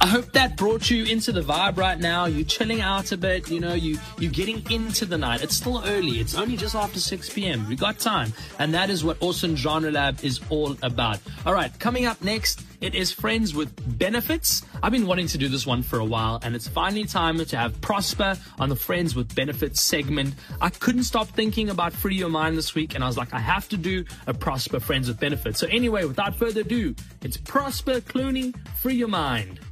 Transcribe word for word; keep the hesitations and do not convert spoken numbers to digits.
I hope that brought you into the vibe right now. You're chilling out a bit, you know, you, you're getting into the night. It's still early. It's only just after six p.m. We got time. And that is what Awesome Genre Lab is all about. All right, coming up next, it is Friends with Benefits. I've been wanting to do this one for a while, and it's finally time to have Prosper on the Friends with Benefits segment. I couldn't stop thinking about Free Your Mind this week, and I was like, I have to do a Prosper Friends with Benefits. So anyway, without further ado, it's Prosper Clooney, Free Your Mind.